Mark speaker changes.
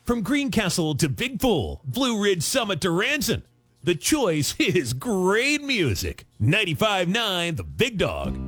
Speaker 1: From Greencastle to Big Bull, Blue Ridge Summit to Ranson, the choice is great music. 95.9 The Big Dog.